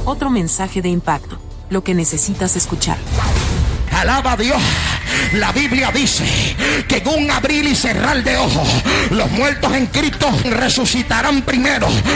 Otro mensaje de impacto, lo que necesitas escuchar. Alaba a Dios. La Biblia dice que en un abrir y cerrar de ojos, los muertos en Cristo resucitarán primero.